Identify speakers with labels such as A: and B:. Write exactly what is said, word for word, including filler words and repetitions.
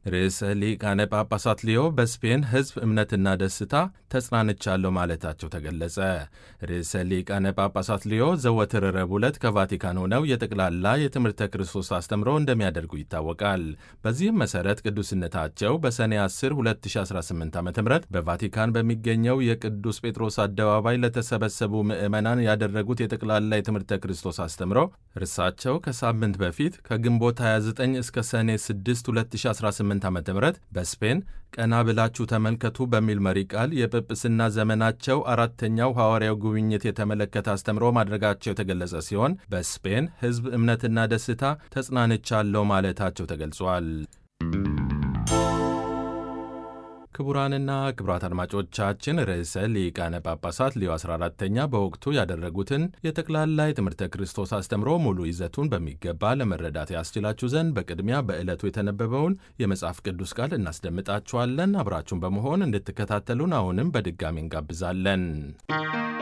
A: ርዕሰ ሊቃነ ጳጳሳት ሊዮ በስፔን ሕዝብ እምነትና ደስታ ተጽናንቻለሁ ማለታቸው ተገለጸ። ርዕሰ ሊቃነ ጳጳሳት ሊዮ ዘወትር ረቡዕ ዕለት ከቫቲካን ሆነው የጠቅላላ የትምህርተ ክርስቶስ አስተምሮ እንደሚያደርጉ ይታወቃል። በዚህም መሠረት ቅዱስነታቸው በሰኔ አስር ሁለት ሺህ አስራ ስምንት ዓ ም በቫቲካን በሚገኘው የቅዱስ ጴጥሮስ አደባባይ ለተሰበሰቡ ምዕመናን ያደረጉት የጠቅላላ የትምህርተ ክርስቶስ አስተምሮ እርሳቸው ከሳምንት በፊት ከግንቦት ሃያ ዘጠኝ እስከ ሰኔ ስድስት ሁለት ሺህ አስራ ስምንት ዓ ም በስፔን ቀና ብላችሁ ተመልከቱ በሚል መሪ ቃል የጵጵስና ዘመናቸው አራተኛው ሐዋርያው ጉብኝት የተመለከተ አስተምሮ ማድረጋቸው የተገለጸ ሲሆን በስፔን ሕዝብ እምነትና ደስታ ተጽናንቻለሁ ማለታቸው ተገልጿል። ክቡራንና ክቡራት አድማጮቻችን ርዕሰ ሊቃነ ጳጳሳት ሊዮ አስራ አራተኛ በወቅቱ ያደረጉትን የጠቅላላ የትምህርተ ክርስቶስ አስተምሮ ሙሉ ይዘቱን በሚገባ ለመረዳት ያስችላችሁ ዘንድ በቅድሚያ በዕለቱ የተነበበውን የመጽሐፍ ቅዱስ ቃል እናስደምጣችኋለን። አብራችሁን በመሆን እንድትከታተሉን አሁንም በድጋሚ እንጋብዛለን።